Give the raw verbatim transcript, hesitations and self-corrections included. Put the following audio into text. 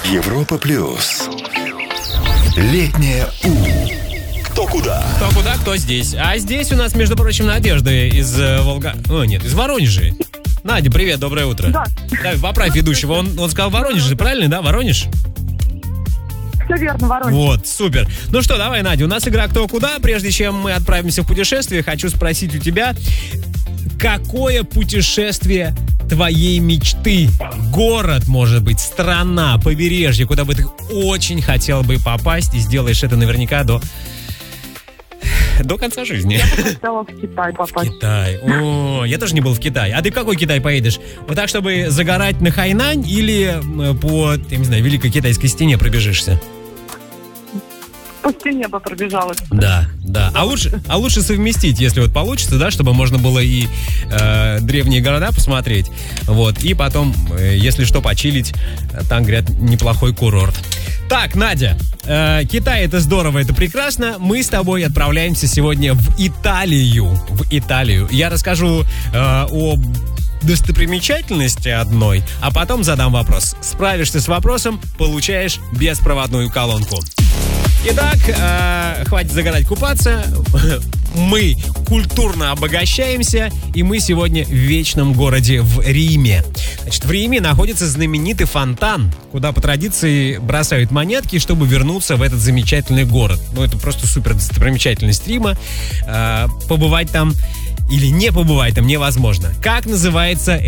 Европа плюс. Летнее У. Кто куда? Кто куда, кто здесь. А здесь у нас, между прочим, Надежда из э, Волга... О, нет, из Воронежа. Надя, привет, доброе утро. Да. Да, поправь ведущего. Он, он сказал Воронеж же, правильно, да? Воронеж? Все верно, Воронеж. Вот, супер. Ну что, давай, Надя, у нас игра «Кто куда?». Прежде чем мы отправимся в путешествие, хочу спросить у тебя, какое путешествие твоей мечты? Город, может быть, страна, побережье, куда бы ты очень хотел бы попасть, и сделаешь это наверняка до... до конца жизни. Я бы хотела в Китай попасть. Китай. О, я тоже не был в Китае. А ты в какой Китай поедешь? Вот так, чтобы загорать на Хайнань, или по, я не знаю, Великой Китайской стене пробежишься? По стене бы пробежалась. Да, да. А лучше, а лучше совместить, если вот получится, да, чтобы можно было и э, древние города посмотреть, вот, и потом, э, если что, почилить. Там, говорят, неплохой курорт. Так, Надя, э, Китай — это здорово, это прекрасно. Мы с тобой отправляемся сегодня в Италию. В Италию. Я расскажу э, о достопримечательности одной, а потом задам вопрос. Справишься с вопросом, получаешь беспроводную колонку. Итак, э, хватит загорать, купаться. Мы культурно обогащаемся, и мы сегодня в вечном городе в Риме. Значит, в Риме находится знаменитый фонтан, куда по традиции бросают монетки, чтобы вернуться в этот замечательный город. Ну, это просто супер достопримечательность Рима. Э, побывать там или не побывать там невозможно. Как называется